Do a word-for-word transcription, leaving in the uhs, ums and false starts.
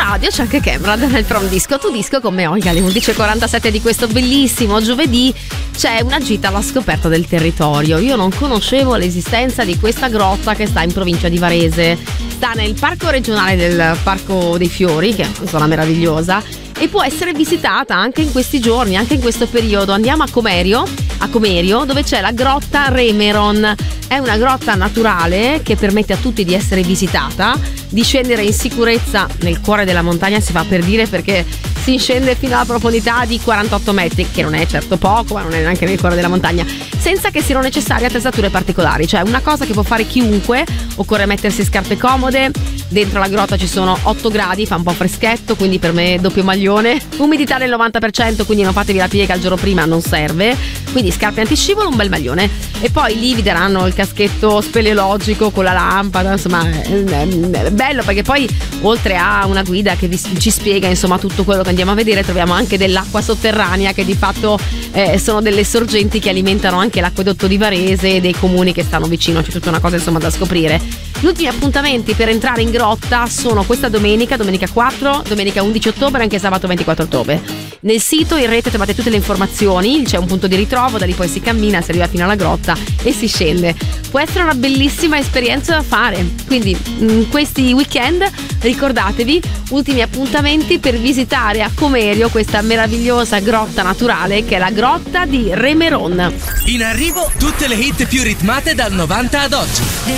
radio c'è anche Kemrad nel From Disco Tu Disco con me Olga alle undici e quarantasette di questo bellissimo giovedì. C'è una gita alla scoperta del territorio. Io non conoscevo l'esistenza di questa grotta che sta in provincia di Varese. Sta nel parco regionale del Parco dei Fiori, che è una zona meravigliosa, e può essere visitata anche in questi giorni, anche in questo periodo. Andiamo a Comerio, a Comerio, dove c'è la grotta Remeron. È una grotta naturale che permette a tutti di essere visitata, di scendere in sicurezza nel cuore della montagna, si fa per dire, perché si scende fino alla profondità di quarantotto metri, che non è certo poco, ma non è neanche nel cuore della montagna, senza che siano necessarie attrezzature particolari. Cioè una cosa che può fare chiunque. Occorre mettersi scarpe comode. Dentro la grotta ci sono otto gradi, fa un po' freschetto, quindi per me doppio maglione. Umidità del novanta per cento, quindi non fatevi la piega il giorno prima, non serve. Quindi scarpe antiscivolo, un bel maglione. E poi lì vi daranno il caschetto speleologico con la lampada, insomma è, è, è bello, perché poi oltre a una guida che vi, ci spiega insomma tutto quello che andiamo a vedere, troviamo anche dell'acqua sotterranea, che di fatto eh, sono delle sorgenti che alimentano anche l'acquedotto di Varese e dei comuni che stanno vicino. C'è tutta una cosa insomma da scoprire. Gli ultimi appuntamenti per entrare in grotta sono questa domenica, domenica quattro, domenica undici ottobre e anche sabato ventiquattro ottobre. Nel sito in rete trovate tutte le informazioni, c'è un punto di ritrovo, da lì poi si cammina, si arriva fino alla grotta e si scende. Può essere una bellissima esperienza da fare, quindi in questi weekend ricordatevi, ultimi appuntamenti per visitare a Comerio questa meravigliosa grotta naturale che è la grotta di Remeron. In arrivo tutte le hit più ritmate dal novanta ad oggi.